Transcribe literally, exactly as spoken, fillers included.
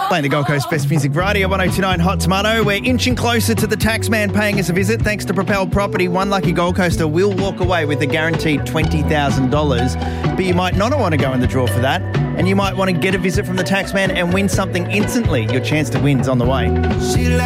Playing the Gold Coast Best Music Variety at one oh two point nine Hot Tomato. We're inching closer to the taxman paying us a visit. Thanks to Propel Property, one lucky Gold Coaster will walk away with a guaranteed twenty thousand dollars. But you might not want to go in the draw for that. And you might want to get a visit from the taxman and win something instantly. Your chance to win's on the way. She